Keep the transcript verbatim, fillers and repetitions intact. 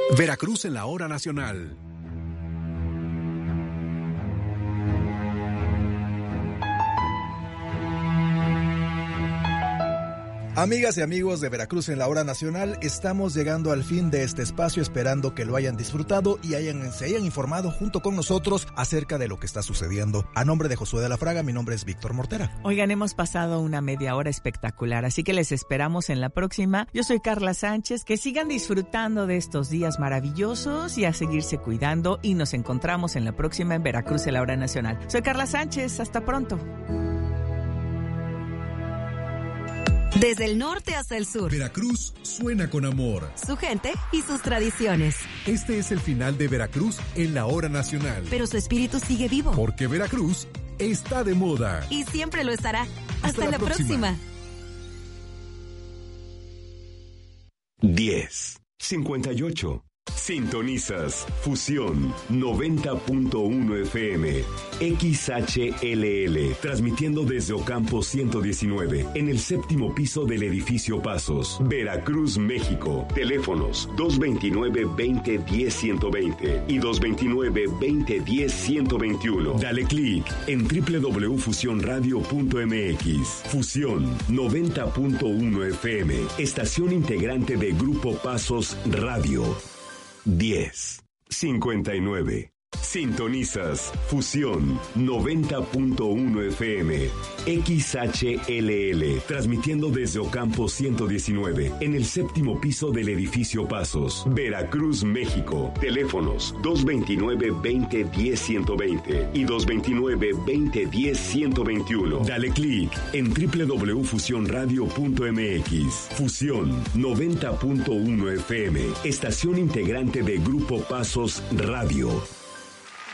Veracruz en la hora nacional. Amigas y amigos de Veracruz en la hora nacional, estamos llegando al fin de este espacio, esperando que lo hayan disfrutado y hayan, se hayan informado junto con nosotros acerca de lo que está sucediendo. A nombre de Josué de la Fraga, mi nombre es Víctor Mortera. Oigan, hemos pasado una media hora espectacular, así que les esperamos en la próxima. Yo soy Carla Sánchez, que sigan disfrutando de estos días maravillosos y a seguirse cuidando, y nos encontramos en la próxima en Veracruz en la hora nacional. Soy Carla Sánchez, hasta pronto. Desde el norte hasta el sur, Veracruz suena con amor. Su gente y sus tradiciones. Este es el final de Veracruz en la hora nacional. Pero su espíritu sigue vivo. Porque Veracruz está de moda. Y siempre lo estará. Hasta, Hasta la, la próxima. próxima. diez cincuenta y ocho. Sintonizas Fusión noventa punto uno F M, X H L L, transmitiendo desde Ocampo ciento diecinueve, en el séptimo piso del edificio Pasos, Veracruz, México. Teléfonos dos veintinueve, veinte, diez, ciento veinte y dos veintinueve, veinte, diez, ciento veintiuno. Dale clic en doble u doble u doble u punto fusión radio punto m x. Fusión noventa punto uno F M, estación integrante de Grupo Pasos Radio. diez cincuenta y nueve. Sintonizas Fusión noventa punto uno F M, X H L L, transmitiendo desde Ocampo ciento diecinueve, en el séptimo piso del edificio Pasos, Veracruz, México. Teléfonos dos veintinueve, veinte, diez, ciento veinte y dos veintinueve, veinte, diez, ciento veintiuno. Dale clic en doble u doble u doble u punto fusión radio punto m x. Fusión noventa punto uno F M, estación integrante de Grupo Pasos Radio.